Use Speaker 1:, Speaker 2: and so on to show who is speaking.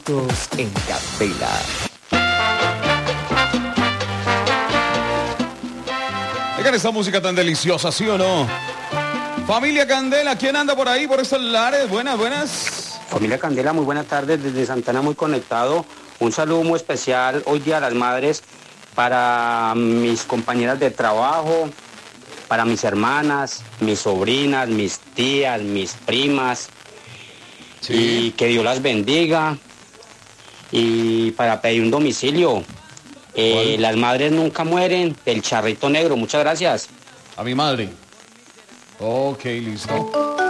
Speaker 1: En Candela.
Speaker 2: Oigan esta música tan deliciosa, ¿sí o no? Familia Candela, ¿quién anda por ahí, por estos lares? Buenas, buenas.
Speaker 3: Familia Candela, muy buenas tardes, desde Santana muy conectado. Un saludo muy especial hoy Día de las Madres para mis compañeras de trabajo, para mis hermanas, mis sobrinas, mis tías, mis primas. Sí. Y que Dios las bendiga. Y para pedir un domicilio, las madres nunca mueren, del Charrito Negro. Muchas gracias.
Speaker 2: A mi madre. Ok, listo.